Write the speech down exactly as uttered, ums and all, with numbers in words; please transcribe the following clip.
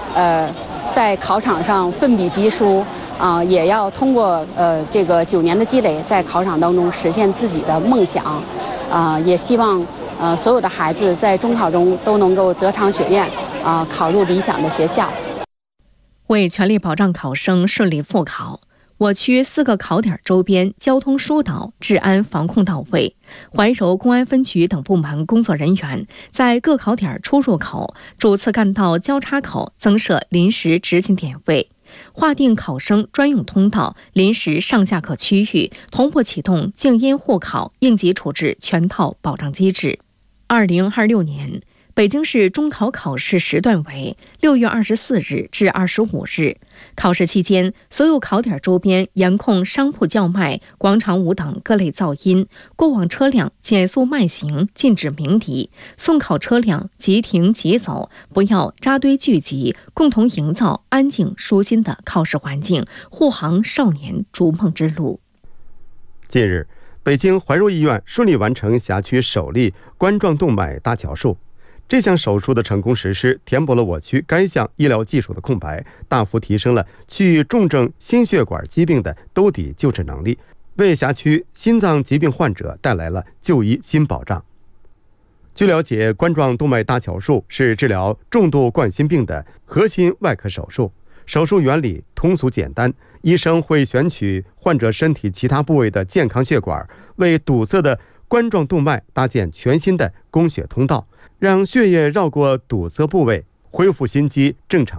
呃在考场上奋笔疾书啊、呃，也要通过呃这个九年的积累，在考场当中实现自己的梦想。啊、呃，也希望呃所有的孩子在中考中都能够得偿所愿啊、呃，考入理想的学校。 为全力保障考生顺利复考，我区四个考点周边交通疏导、治安防控到位。怀柔公安分局等部门工作人员在各考点出入口、主次干道交叉口增设临时执勤点位，划定考生专用通道、临时上下客区域，同步启动静音护考应急处置全套保障机制。二零二六年。北京市中考考试时段为六月二十四日至二十五日。考试期间，所有考点周边严控商铺叫卖、广场舞等各类噪音，过往车辆减速慢行，禁止鸣笛；送考车辆即停即走，不要扎堆聚集，共同营造安静舒心的考试环境，护航少年逐梦之路。 近日，北京怀柔医院顺利完成辖区首例冠状动脉搭桥术。这项手术的成功实施，填补了我区该项医疗技术的空白，大幅提升了区域重症心血管疾病的兜底救治能力，为辖区心脏疾病患者带来了就医新保障。据了解，冠状动脉搭桥术是治疗重度冠心病的核心外科手术，手术原理通俗简单，医生会选取患者身体其他部位的健康血管，为堵塞的冠状动脉搭建全新的供血通道，让血液绕过堵塞部位，恢复心肌正常